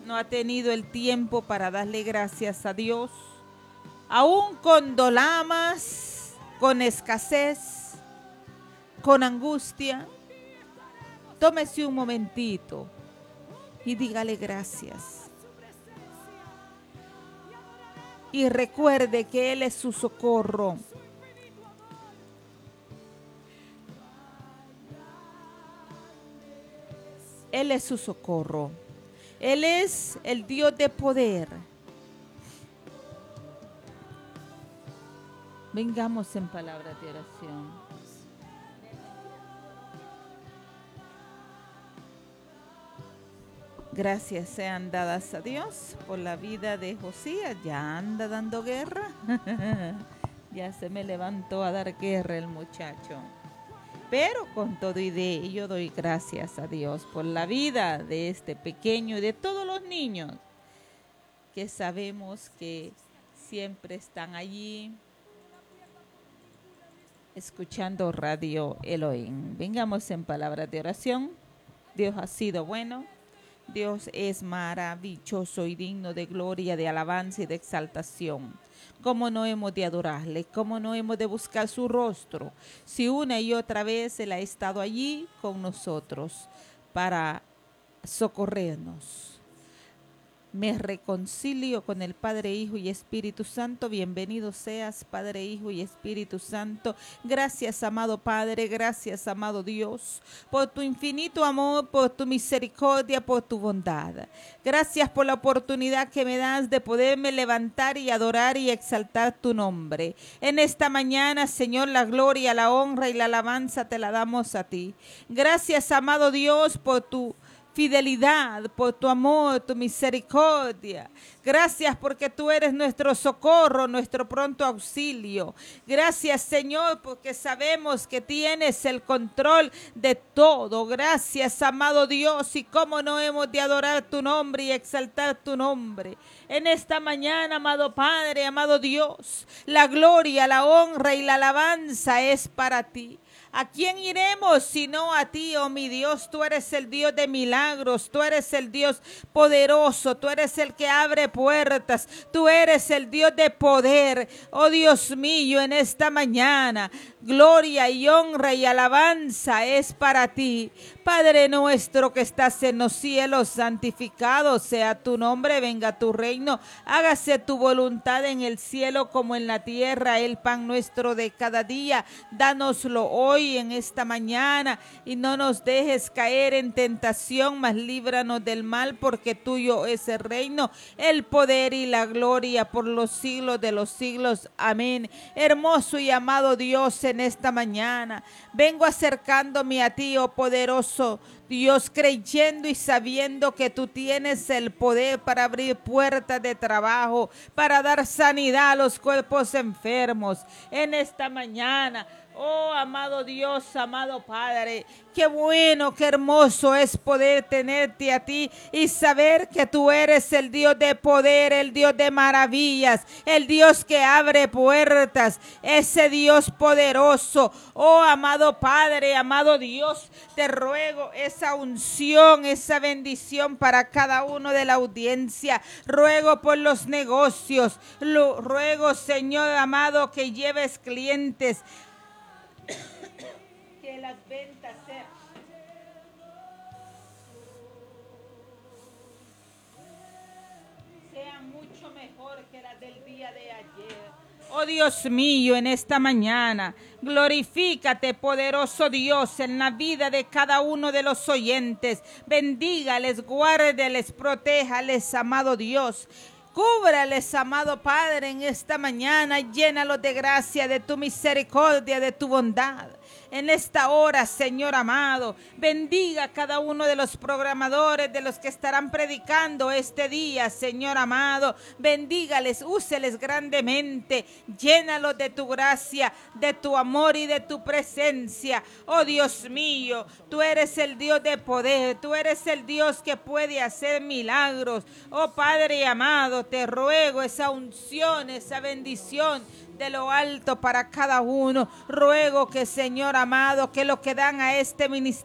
no ha tenido el tiempo para darle gracias a Dios, aún con dolamas, con escasez, con angustia, tómese un momentito y dígale gracias. Y recuerde que Él es su socorro. Él es su socorro. Él es el Dios de poder. Vengamos en palabras de oración. Gracias sean dadas a Dios por la vida de Josías. Ya anda dando guerra. Ya se me levantó a dar guerra el muchacho. Pero con todo y de ello doy gracias a Dios por la vida de este pequeño y de todos los niños que sabemos que siempre están allí escuchando Radio Elohim. Vengamos en palabras de oración. Dios ha sido bueno. Dios es maravilloso y digno de gloria, de alabanza y de exaltación. ¿Cómo no hemos de adorarle? ¿Cómo no hemos de buscar su rostro? Si una y otra vez Él ha estado allí con nosotros para socorrernos. Me reconcilio con el Padre, Hijo y Espíritu Santo. Bienvenido seas, Padre, Hijo y Espíritu Santo. Gracias, amado Padre, gracias, amado Dios, por tu infinito amor, por tu misericordia, por tu bondad. Gracias por la oportunidad que me das de poderme levantar y adorar y exaltar tu nombre. En esta mañana, Señor, la gloria, la honra y la alabanza te la damos a ti. Gracias, amado Dios, por tu fidelidad, por tu amor, tu misericordia. Gracias porque tú eres nuestro socorro, nuestro pronto auxilio. Gracias, Señor, porque sabemos que tienes el control de todo. Gracias, amado Dios, y cómo no hemos de adorar tu nombre y exaltar tu nombre. En esta mañana, amado Padre, amado Dios, la gloria, la honra y la alabanza es para ti. ¿A quién iremos sino a ti, oh mi Dios? Tú eres el Dios de milagros, tú eres el Dios poderoso, tú eres el que abre puertas, tú eres el Dios de poder. Oh Dios mío, en esta mañana, gloria y honra y alabanza es para ti. Padre nuestro que estás en los cielos, santificado sea tu nombre, venga tu reino, hágase tu voluntad en el cielo como en la tierra. El pan nuestro de cada día, dánoslo hoy en esta mañana y no nos dejes caer en tentación, mas líbranos del mal, porque tuyo es el reino, el poder y la gloria por los siglos de los siglos. Amén. Hermoso y amado Dios, en esta mañana vengo acercándome a ti, oh poderoso Dios, creyendo y sabiendo que tú tienes el poder para abrir puertas de trabajo, para dar sanidad a los cuerpos enfermos. En esta mañana, oh amado Dios, amado Padre, qué bueno, qué hermoso es poder tenerte a ti y saber que tú eres el Dios de poder, el Dios de maravillas, el Dios que abre puertas, ese Dios poderoso. Oh amado Padre, amado Dios, te ruego esa unción, esa bendición para cada uno de la audiencia. Ruego por los negocios, ruego, Señor amado, que lleves clientes, que las ventas sean mucho mejor que las del día de ayer. Oh Dios mío, en esta mañana, glorifícate, poderoso Dios, en la vida de cada uno de los oyentes. Bendígales, guárdeles, protéjales, amado Dios. Cúbrales, amado Padre, en esta mañana. Llénalos de gracia, de tu misericordia, de tu bondad. En esta hora, Señor amado, bendiga a cada uno de los programadores, de los que estarán predicando este día, Señor amado. Bendígales, úseles grandemente. Llénalos de tu gracia, de tu amor y de tu presencia. Oh Dios mío, tú eres el Dios de poder, tú eres el Dios que puede hacer milagros. Oh Padre amado, te ruego esa unción, esa bendición de lo alto para cada uno. Ruego que, Señor amado, que lo que dan a este ministerio